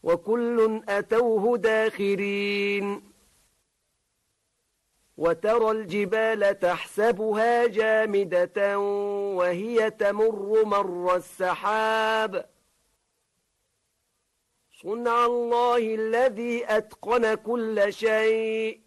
وكل أتوه داخرين وترى الجبال تحسبها جامدة وهي تمر مر السحاب صنع الله الذي أتقن كل شيء